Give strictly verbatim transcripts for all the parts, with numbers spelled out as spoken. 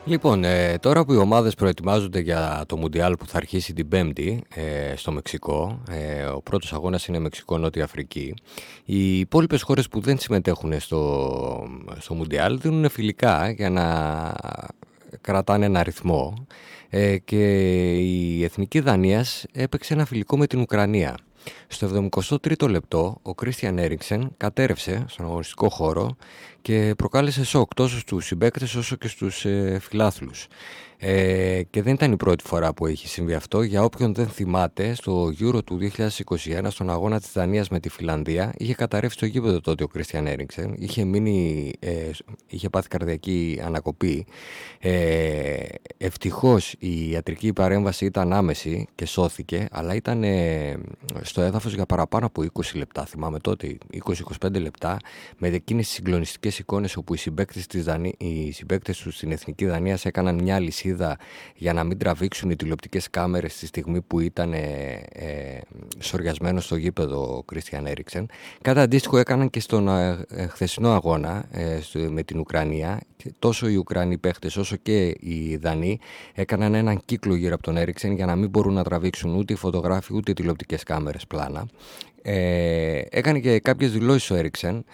Λοιπόν, ε, τώρα που οι ομάδες προετοιμάζονται για το Μουντιάλ που θα αρχίσει την Πέμπτη ε, στο Μεξικό, ε, ο πρώτος αγώνας είναι Μεξικό-Νότια Αφρική, οι υπόλοιπες χώρες που δεν συμμετέχουν στο, στο Μουντιάλ δίνουν φιλικά για να κρατάνε ένα ρυθμό ε, και η Εθνική Δανίας έπαιξε ένα φιλικό με την Ουκρανία. Στο εβδομηκοστό τρίτο λεπτό, ο Κρίστιαν Έριξεν κατέρευσε στον αγωνιστικό χώρο και προκάλεσε σοκ τόσο στους συμπαίκτες όσο και στους ε, φιλάθλους. Ε, και δεν ήταν η πρώτη φορά που έχει συμβεί αυτό. Για όποιον δεν θυμάται, στο Euro του δύο χιλιάδες είκοσι ένα, στον αγώνα της Δανίας με τη Φιλανδία, είχε καταρρεύσει το γήπεδο τότε ο Κρίστιαν Έριξεν. Είχε, μείνει, ε, είχε πάθει καρδιακή ανακοπή. Ε, ευτυχώς η ιατρική παρέμβαση ήταν άμεση και σώθηκε, αλλά ήταν ε, στο έδαφος για παραπάνω από είκοσι λεπτά. Θυμάμαι τότε, είκοσι με είκοσι πέντε λεπτά, με εκείνες τις συγκλονιστικές εικόνες όπου οι συμπαίκτες, της Δανή, οι συμπαίκτες του στην Εθνική Δανία έκαναν μια λυσίδα για να μην τραβήξουν οι τηλεοπτικές κάμερες στη στιγμή που ήταν ε, ε, σοριασμένο στο γήπεδο ο Κρίστιαν Έριξεν. Κάτι αντίστοιχο έκαναν και στον ε, χθεσινό αγώνα ε, στο, με την Ουκρανία. Τόσο οι Ουκρανοί παίχτες όσο και οι Δανείοι έκαναν έναν κύκλο γύρω από τον Έριξεν για να μην μπορούν να τραβήξουν ούτε οι φωτογράφοι ούτε οι τηλεοπτικές κάμερες πλάνα. Ε, έκανε και κάποιες δηλώσεις ο Έριξεν.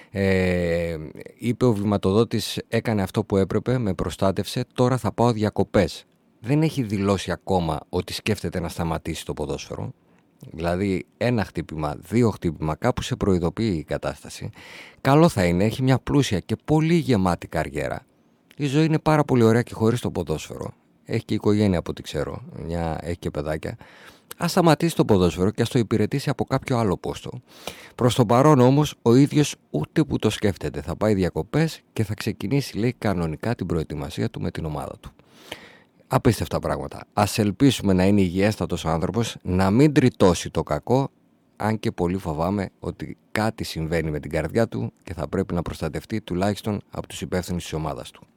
Ε, είπε ο βηματοδότης, έκανε αυτό που έπρεπε, με προστάτευσε, τώρα θα πάω διακοπές. Δεν έχει δηλώσει ακόμα ότι σκέφτεται να σταματήσει το ποδόσφαιρο. Δηλαδή ένα χτύπημα, δύο χτύπημα, κάπου σε προειδοποιεί η κατάσταση. Καλό θα είναι, έχει μια πλούσια και πολύ γεμάτη καριέρα. Η ζωή είναι πάρα πολύ ωραία και χωρίς το ποδόσφαιρο. Έχει και οικογένεια από ό,τι ξέρω, μια, έχει και παιδάκια. Ας σταματήσει το ποδόσφαιρο και ας το υπηρετήσει από κάποιο άλλο πόστο. Προς το παρόν όμως ο ίδιος ούτε που το σκέφτεται. Θα πάει διακοπές και θα ξεκινήσει, λέει, κανονικά την προετοιμασία του με την ομάδα του. Απίστευτα πράγματα. Ας ελπίσουμε να είναι υγιέστατος άνθρωπος, να μην τριτώσει το κακό, αν και πολύ φοβάμαι ότι κάτι συμβαίνει με την καρδιά του και θα πρέπει να προστατευτεί τουλάχιστον από τους υπεύθυνους της ομάδας του.